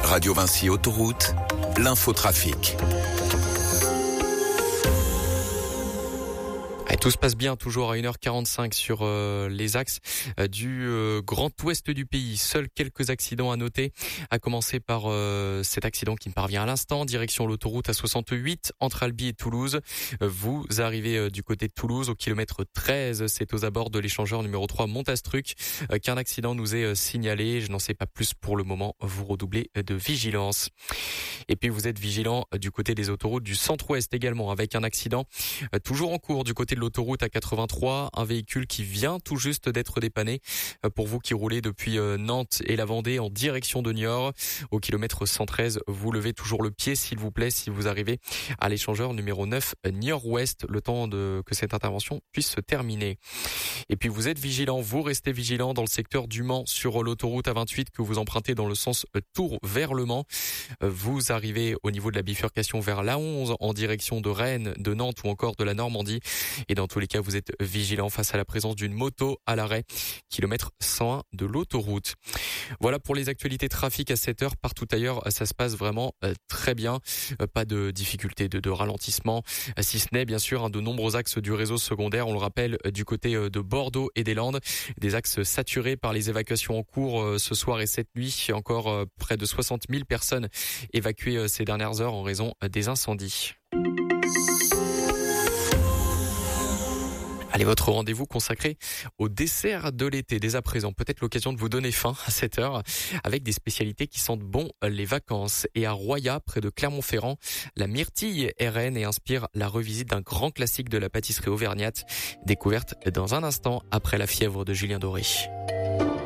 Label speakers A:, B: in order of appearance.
A: Radio Vinci Autoroute, l'infotrafic.
B: Et tout se passe bien, toujours à 1h45 sur les axes du grand ouest du pays. Seuls quelques accidents à noter, à commencer par cet accident qui me parvient à l'instant, direction l'autoroute A68 entre Albi et Toulouse. Vous arrivez du côté de Toulouse au kilomètre 13, c'est aux abords de l'échangeur numéro 3 Montastruc qu'un accident nous est signalé. Je n'en sais pas plus pour le moment, vous redoublez de vigilance. Et puis vous êtes vigilant du côté des autoroutes du centre-ouest également, avec un accident toujours en cours du côté de l'autoroute A83, un véhicule qui vient tout juste d'être dépanné. Pour vous qui roulez depuis Nantes et la Vendée en direction de Niort, au kilomètre 113, vous levez toujours le pied s'il vous plaît si vous arrivez à l'échangeur numéro 9 Niort-Ouest, le temps que cette intervention puisse se terminer. Et puis vous êtes vigilant, vous restez vigilant dans le secteur du Mans sur l'autoroute A28 que vous empruntez dans le sens Tours vers Le Mans. Vous arrivez au niveau de la bifurcation vers l'A11 en direction de Rennes, de Nantes ou encore de la Normandie. Et dans tous les cas, vous êtes vigilant face à la présence d'une moto à l'arrêt, kilomètre 101 de l'autoroute. Voilà pour les actualités trafic à 7 heures. Partout ailleurs, ça se passe vraiment très bien. Pas de difficulté de ralentissement, si ce n'est bien sûr de nombreux axes du réseau secondaire. On le rappelle, du côté de Bordeaux et des Landes, des axes saturés par les évacuations en cours ce soir et cette nuit. Encore près de 60 000 personnes évacuées ces dernières heures en raison des incendies. Allez, votre rendez-vous consacré au dessert de l'été. Dès à présent, peut-être l'occasion de vous donner faim à cette heure avec des spécialités qui sentent bon les vacances. Et à Roya, près de Clermont-Ferrand, la myrtille est reine et inspire la revisite d'un grand classique de la pâtisserie auvergnate, découverte dans un instant après la fièvre de Julien Doré.